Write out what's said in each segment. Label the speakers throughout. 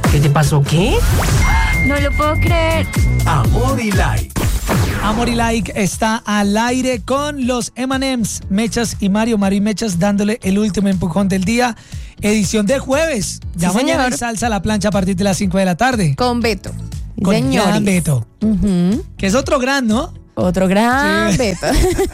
Speaker 1: ¿Qué te pasó? ¿Qué?
Speaker 2: No lo puedo creer.
Speaker 3: Amor y Like.
Speaker 4: Amor y Like está al aire con los M&M's, Mechas y Mario y Mechas dándole el último empujón del día. Edición de jueves. Ya
Speaker 2: Sí,
Speaker 4: mañana
Speaker 2: señor.
Speaker 4: hay salsa a la plancha a partir de las 5 de la tarde.
Speaker 2: Con Beto.
Speaker 4: Con el
Speaker 2: Señores.
Speaker 4: gran Beto.
Speaker 2: Ujú.
Speaker 4: Que es otro gran, ¿no?
Speaker 2: Otro gran
Speaker 4: Sí.
Speaker 2: Beto.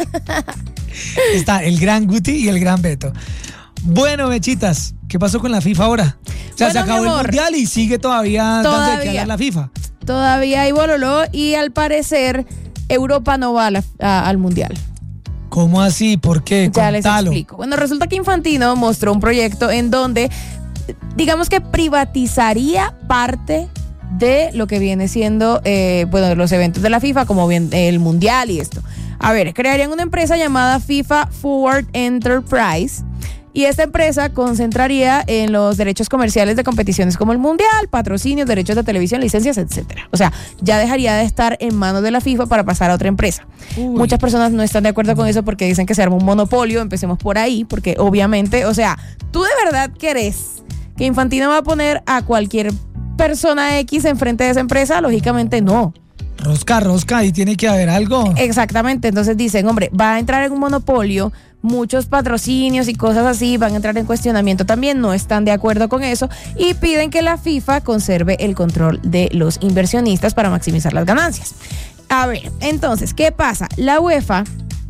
Speaker 4: Está el gran Guti y el gran Beto. Bueno, Mechitas, ¿qué pasó con la FIFA ahora? O sea,
Speaker 2: Bueno,
Speaker 4: se acabó
Speaker 2: mi
Speaker 4: el
Speaker 2: amor.
Speaker 4: mundial y sigue todavía dando de qué
Speaker 2: Todavía.
Speaker 4: hablar la FIFA.
Speaker 2: Todavía hay bololó y al parecer Europa no va al Mundial.
Speaker 4: ¿Cómo así? ¿Por qué?
Speaker 2: Ya les
Speaker 4: Contalo.
Speaker 2: explico. Bueno, resulta que Infantino mostró un proyecto en donde, digamos que privatizaría parte de lo que viene siendo, los eventos de la FIFA, como bien el Mundial y esto. A ver, crearían una empresa llamada FIFA Forward Enterprise. Y esta empresa concentraría en los derechos comerciales de competiciones como el Mundial, patrocinios, derechos de televisión, licencias, etcétera. O sea, ya dejaría de estar en manos de la FIFA para pasar a otra empresa.
Speaker 4: Uy.
Speaker 2: Muchas personas no están de acuerdo con eso porque dicen que se arma un monopolio. Empecemos por ahí, porque obviamente, o sea, ¿tú de verdad querés que Infantino va a poner a cualquier persona X enfrente de esa empresa? Lógicamente no.
Speaker 4: Rosca, y tiene que haber algo.
Speaker 2: Exactamente, entonces dicen, hombre, va a entrar en un monopolio, muchos patrocinios y cosas así van a entrar en cuestionamiento también, no están de acuerdo con eso y piden que la FIFA conserve el control de los inversionistas para maximizar las ganancias. A ver, entonces, ¿qué pasa? La UEFA,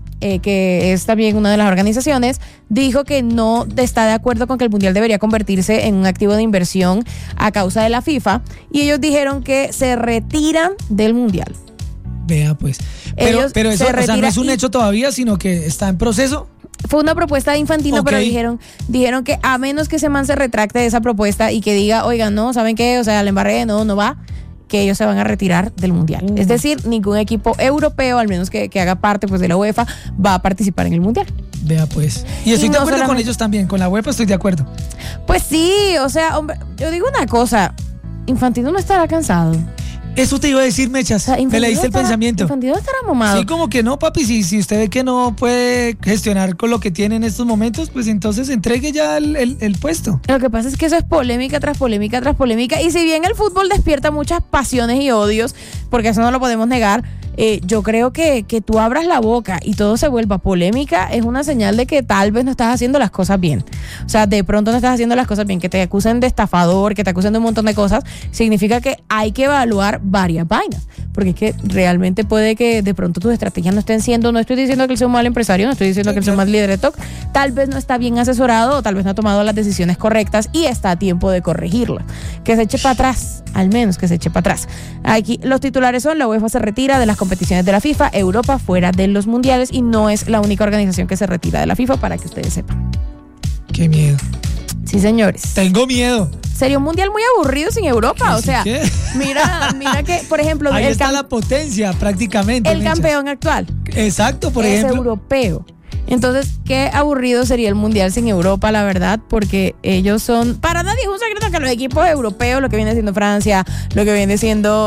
Speaker 2: que es también una de las organizaciones, dijo que no está de acuerdo con que el Mundial debería convertirse en un activo de inversión a causa de la FIFA y ellos dijeron que se retiran del Mundial.
Speaker 4: Vea pues.
Speaker 2: Ellos
Speaker 4: Pero eso,
Speaker 2: se
Speaker 4: o sea, no
Speaker 2: retiran
Speaker 4: es un
Speaker 2: y-
Speaker 4: hecho todavía, sino que está en proceso.
Speaker 2: Fue una propuesta de Infantino,
Speaker 4: Ok.
Speaker 2: pero dijeron que a menos que ese man se retracte de esa propuesta y que diga, oigan, no, ¿saben qué? O sea, la embarré, no va, que ellos se van a retirar del Mundial. Es decir, ningún equipo europeo, al menos que haga parte pues de la UEFA, va a participar en el Mundial.
Speaker 4: Vea pues. Y estoy
Speaker 2: Y
Speaker 4: de
Speaker 2: no
Speaker 4: acuerdo con
Speaker 2: solamente-
Speaker 4: ellos también. Con la UEFA estoy de acuerdo.
Speaker 2: Pues sí, o sea, hombre, yo digo una cosa, Infantino no estará cansado.
Speaker 4: Eso te iba a decir, Mechas.
Speaker 2: O sea,
Speaker 4: Me
Speaker 2: Infantino
Speaker 4: leíste el
Speaker 2: estará-
Speaker 4: pensamiento.
Speaker 2: Infantino estará mamado.
Speaker 4: Sí, como que no, papi. Si usted ve que no puede gestionar con lo que tiene en estos momentos, pues entonces entregue ya el puesto.
Speaker 2: Lo que pasa es que eso es polémica tras polémica tras polémica. Y si bien el fútbol despierta muchas pasiones y odios, porque eso no lo podemos negar, yo creo que tú abras la boca y todo se vuelva polémica es una señal de que tal vez no estás haciendo las cosas bien. O sea, de pronto no estás haciendo las cosas bien, que te acusen de estafador, que te acusen de un montón de cosas, significa que hay que evaluar varias vainas. Porque es que realmente puede que de pronto tus estrategias no estén siendo, no estoy diciendo que él sea un mal empresario, no estoy diciendo que él sea un mal líder de TikTok, tal vez no está bien asesorado o tal vez no ha tomado las decisiones correctas y está a tiempo de corregirlas. Que se eche para atrás, al menos que se eche para atrás. Aquí los titulares son: la UEFA se retira de las competiciones de la FIFA, Europa fuera de los mundiales, y no es la única organización que se retira de la FIFA, para que ustedes sepan.
Speaker 4: Qué miedo.
Speaker 2: Sí, señores.
Speaker 4: Tengo miedo.
Speaker 2: Sería un mundial muy aburrido sin Europa, o
Speaker 4: ¿Así
Speaker 2: sea,
Speaker 4: qué?
Speaker 2: mira que, por ejemplo,
Speaker 4: Ahí
Speaker 2: el,
Speaker 4: está la potencia prácticamente.
Speaker 2: el
Speaker 4: Mechas.
Speaker 2: campeón actual
Speaker 4: Exacto, por
Speaker 2: es
Speaker 4: ejemplo.
Speaker 2: europeo. Entonces, qué aburrido sería el mundial sin Europa, la verdad, porque ellos son, para nadie es un secreto que los equipos europeos, lo que viene siendo Francia, lo que viene siendo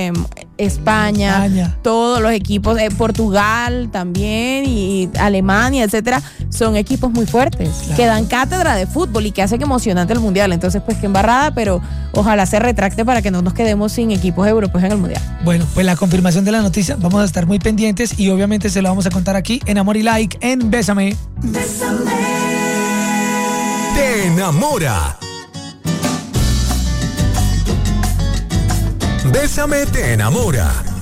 Speaker 2: España, todos los equipos, Portugal también y Alemania, etcétera, son equipos muy fuertes,
Speaker 4: Claro.
Speaker 2: que dan cátedra de fútbol y que hacen emocionante el mundial. Entonces, pues qué embarrada, pero ojalá se retracte para que no nos quedemos sin equipos europeos en el mundial.
Speaker 4: Bueno, pues la confirmación de la noticia, vamos a estar muy pendientes y obviamente se lo vamos a contar aquí en Amor y Like en Bésame.
Speaker 3: Te enamora. Bésame te enamora.